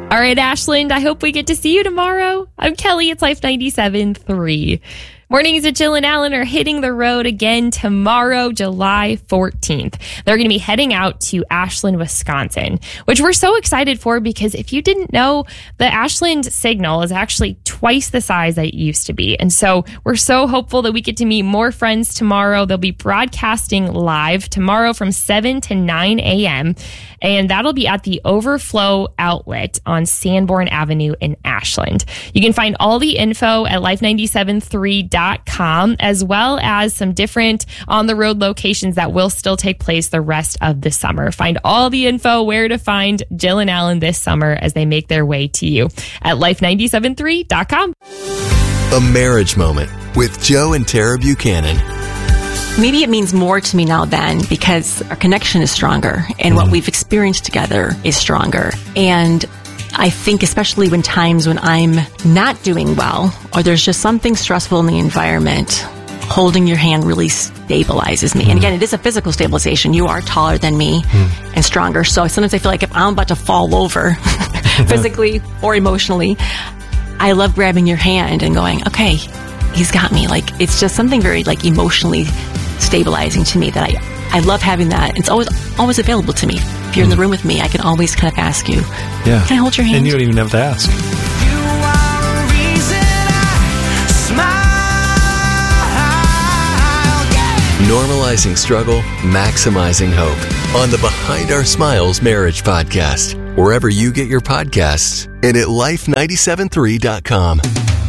All right, Ashland, I hope we get to see you tomorrow. I'm Kelly. It's Life 97.3. Mornings at Jill and Allen are hitting the road again tomorrow, July 14th. They're going to be heading out to Ashland, Wisconsin, which we're so excited for because if you didn't know, the Ashland Signal is actually twice the size that it used to be. And so we're so hopeful that we get to meet more friends tomorrow. They'll be broadcasting live tomorrow from 7 to 9 a.m. And that'll be at the Overflow Outlet on Sanborn Avenue in Ashland. You can find all the info at life973.com, as well as some different on-the-road locations that will still take place the rest of the summer. Find all the info where to find Jill and Allen this summer as they make their way to you at life973.com. A Marriage Moment with Joe and Tara Buchanan. Maybe it means more to me now than because our connection is stronger and what we've experienced together is stronger. And I think especially when times when I'm not doing well or there's just something stressful in the environment, holding your hand really stabilizes me. And again, it is a physical stabilization. You are taller than me and stronger. So sometimes I feel like if I'm about to fall over physically or emotionally, I love grabbing your hand and going, okay, he's got me. Like, it's just something very like emotionally stabilizing to me that I love having that. It's always available to me. If you're in the room with me, I can always kind of ask you, can I hold your hand? And you don't even have to ask. You are the reason I smile. Normalizing struggle, maximizing hope on the Behind Our Smiles Marriage Podcast, wherever you get your podcasts and at life973.com.